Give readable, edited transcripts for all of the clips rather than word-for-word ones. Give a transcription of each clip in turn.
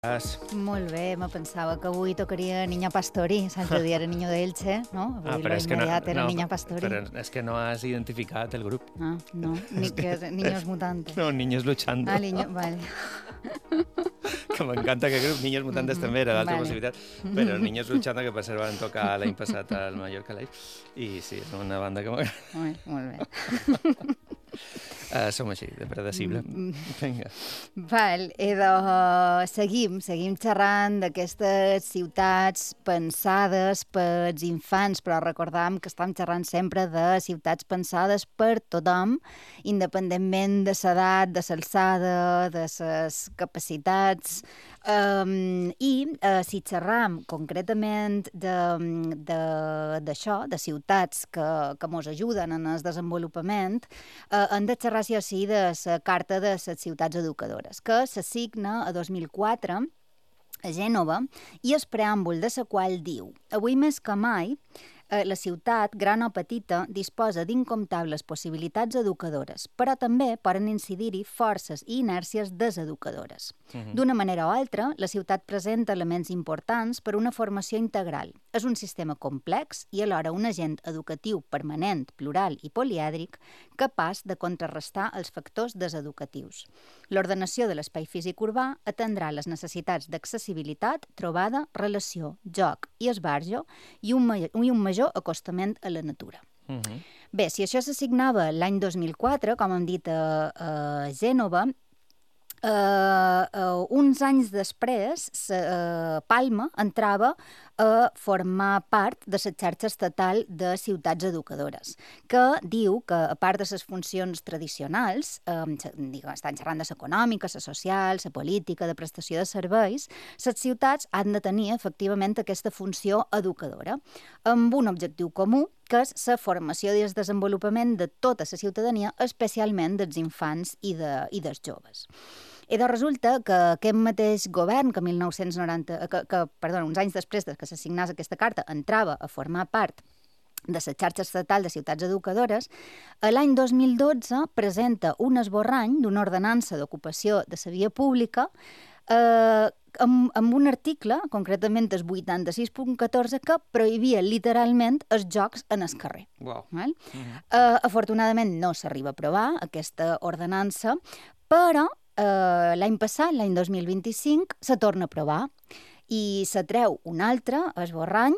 Molt bé, me pensava que avui tocaria Niña Pastori. L'altre dia era Niño de Elche, no? Avui lo immediat era Niña Pastori. Però és que no has identificat el grup. Ah, no, ni que Niños Mutantes. No, Niños Luchando. Ah, vale. Que m'encanta que el grup Niños Mutantes també era l'altra possibilitat, però Niños Luchando, que per cert van tocar l'any passat al Mallorca Live, i sí, és una banda que m'agrada. Molt bé. Som així, de predecible. Vinga. Val, seguim xerrant d'aquestes ciutats pensades pels infants, però recordam que estem xerrant sempre de ciutats pensades per tothom, independentment de l'edat, de l'alçada, de les capacitats. I si xerram concretament d'això, de ciutats que mos ajuden en el desenvolupament, hem de xerrar sí o sí de la Carta de les Ciutats Educadores, que s'assigna a 2004 a Gènova i el preàmbul de la qual diu: avui més que mai, la ciutat, gran o petita, disposa d'incomptables possibilitats educadores, però també poden incidir-hi forces i inèrcies deseducadores. D'una manera o altra, la ciutat presenta elements importants per una formació integral. És un sistema complex i alhora un agent educatiu permanent, plural i polièdric, capaç de contrarrestar els factors deseducatius. L'ordenació de l'espai físic urbà atendrà les necessitats d'accessibilitat, trobada, relació, joc i esbarjo i un major acostament a la natura. Bé, si això s'assignava l'any 2004, com hem dit a Gènova, uns anys després, Palma entrava a formar part de la xarxa estatal de ciutats educadores, que diu que, a part de les funcions tradicionals, estan xerrant de l'econòmica, la social, la política, de prestació de serveis, les ciutats han de tenir, efectivament, aquesta funció educadora, amb un objectiu comú, que és la formació i el desenvolupament de tota la ciutadania, especialment dels infants i dels joves. I doncs resulta que aquest mateix govern, que uns anys després que s'assignés aquesta carta, entrava a formar part de la xarxa estatal de ciutats educadores, l'any 2012 presenta un esborrany d'una ordenança d'ocupació de la via pública amb un article, concretament el 86.14, que prohibia literalment els jocs en el carrer. Wow. Afortunadament no s'arriba a aprovar aquesta ordenança, però l'any passat, l'any 2025, se torna a aprovar i se treu un altre esborrany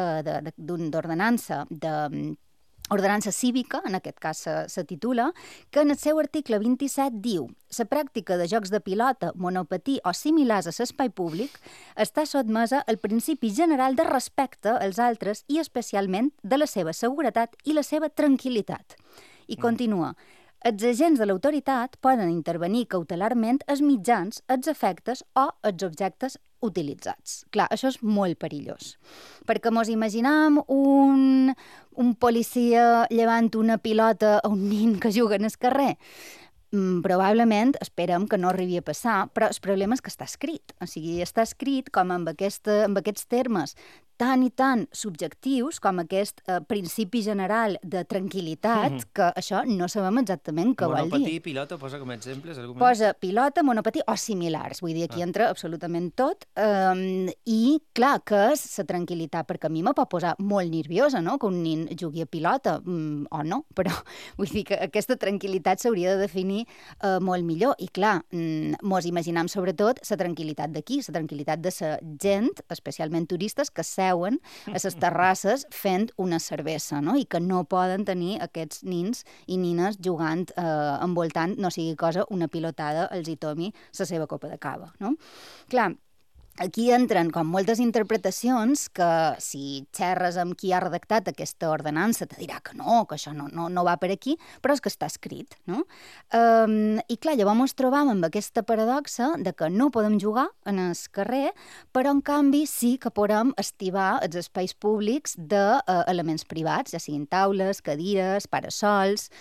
d'ordenança ordenança cívica, en aquest cas se titula, que en el seu article 27 diu: la pràctica de jocs de pilota, monopatí o similars a l'espai públic està sotmesa al principi general de respecte als altres i especialment de la seva seguretat i la seva tranquil·litat. I continua: els agents de l'autoritat poden intervenir cautelarment els mitjans, els efectes o els objectes utilitzats. Clar, això és molt perillós, perquè mos imaginam un policia llevant una pilota a un nin que juga en el carrer. Probablement esperem que no arribi a passar, però el problema és que està escrit. O sigui, està escrit com amb aquests termes tan i tan subjectius com aquest principi general de tranquil·litat, que això no sabem exactament què vol dir. Monopatí i pilota, posa com a exemples? Posa pilota, monopatí o similars. Vull dir, aquí entra absolutament tot. I, clar, què és la tranquil·litat? Perquè a mi me pot posar molt nerviosa, no?, que un nin jugui a pilota, o no, però vull dir que aquesta tranquil·litat s'hauria de definir molt millor. I, clar, mos imaginam sobretot la tranquil·litat d'aquí, la tranquil·litat de la gent, especialment turistes, que seuen a les terrasses fent una cervesa, no?, i que no poden tenir aquests nins i nines jugant, envoltant, no sigui cosa, una pilotada els hi tomi la seva copa de cava, no? Clar, aquí entren com moltes interpretacions que, si xerres amb qui ha redactat aquesta ordenança, te dirà que no, que això no va per aquí, però és que està escrit, no? I clar, llavors ens trobam amb aquesta paradoxa de que no podem jugar en el carrer, però en canvi sí que podem estivar els espais públics d'elements privats, ja siguin taules, cadires, parasols,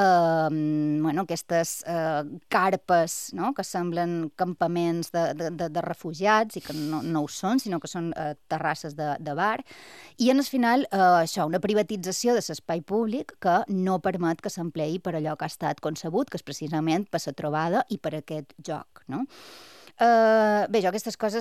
aquestes carpes, no?, que semblen campaments de refugiats i que no ho són, sinó que són terrasses de bar. I, en el final, això, una privatització de l'espai públic que no permet que s'empleï per allò que ha estat concebut, que és precisament per la trobada i per aquest joc, no? Bé, jo aquestes coses